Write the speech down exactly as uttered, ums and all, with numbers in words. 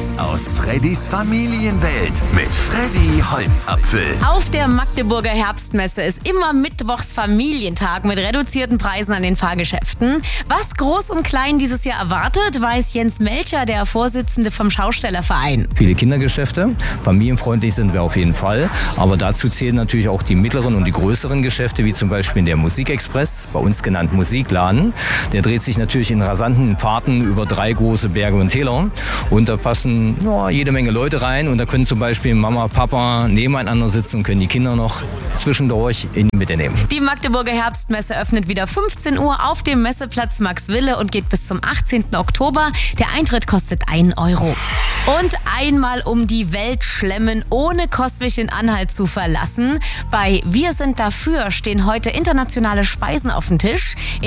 Tipps aus Freddys Familienwelt mit Freddy Holzapfel. Auf der Magdeburger Herbstmesse ist immer mittwochs Familientag mit reduzierten Preisen an den Fahrgeschäften. Was Groß und Klein dieses Jahr erwartet, weiß Jens Melcher, der Vorsitzende vom Schaustellerverein. Viele Kindergeschäfte, familienfreundlich sind wir auf jeden Fall, aber dazu zählen natürlich auch die mittleren und die größeren Geschäfte, wie zum Beispiel der Musikexpress, bei uns genannt Musikladen. Der dreht sich natürlich in rasanten Fahrten über drei große Berge und Täler und da passen ja, jede Menge Leute rein und da können zum Beispiel Mama, Papa nebeneinander sitzen und können die Kinder noch zwischendurch in die Mitte nehmen. Die Magdeburger Herbstmesse öffnet wieder fünfzehn Uhr auf dem Messeplatz Maxwille und geht bis zum achtzehnten Oktober. Der Eintritt kostet ein Euro. Und einmal um die Welt schlemmen, ohne Coswig-Anhalt zu verlassen. Bei Wir sind dafür stehen heute internationale Speisen auf dem Tisch.